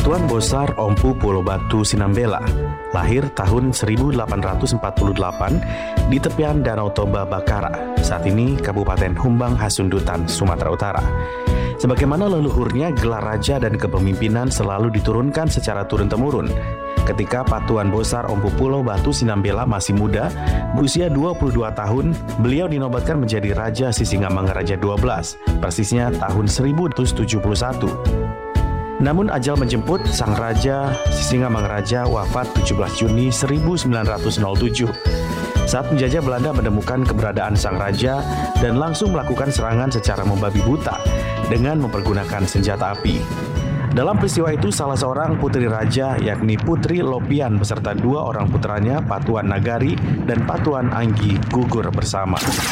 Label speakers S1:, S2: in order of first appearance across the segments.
S1: Patuan Bosar Ompu Pulau Batu Sinambela, lahir tahun 1848 di tepian Danau Toba Bakara, saat ini Kabupaten Humbang Hasundutan, Sumatera Utara. Sebagaimana leluhurnya, gelar raja dan kepemimpinan selalu diturunkan secara turun-temurun. Ketika Patuan Bosar Ompu Pulau Batu Sinambela masih muda, berusia 22 tahun, beliau dinobatkan menjadi Raja Sisingamangaraja XII, persisnya tahun 1171. Namun ajal menjemput, sang Raja Sisingamangaraja wafat 17 Juni 1907. Saat penjajah Belanda menemukan keberadaan sang raja dan langsung melakukan serangan secara membabi buta dengan mempergunakan senjata api. Dalam peristiwa itu, salah seorang putri raja, yakni Putri Lopian beserta dua orang putranya, Patuan Nagari dan Patuan Anggi, gugur bersama.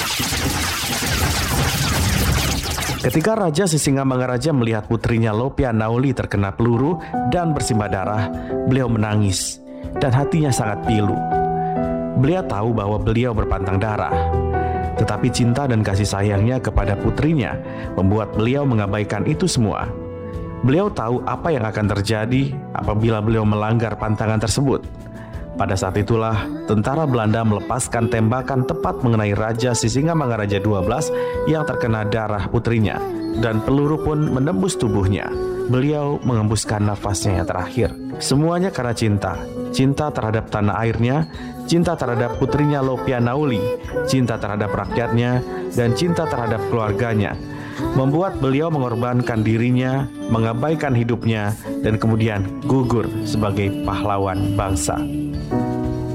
S1: Ketika Raja Sisingamangaraja melihat putrinya Lopian Nauli terkena peluru dan bersimbah darah, beliau menangis dan hatinya sangat pilu. Beliau tahu bahwa beliau berpantang darah, tetapi cinta dan kasih sayangnya kepada putrinya membuat beliau mengabaikan itu semua. Beliau tahu apa yang akan terjadi apabila beliau melanggar pantangan tersebut. Pada saat itulah, tentara Belanda melepaskan tembakan tepat mengenai Raja Sisingamangaraja XII yang terkena darah putrinya, dan peluru pun menembus tubuhnya. Beliau mengembuskan nafasnya yang terakhir. Semuanya karena cinta. Cinta terhadap tanah airnya, cinta terhadap putrinya Lopian Nauli, cinta terhadap rakyatnya, dan cinta terhadap keluarganya, membuat beliau mengorbankan dirinya, mengabaikan hidupnya, dan kemudian gugur sebagai pahlawan bangsa.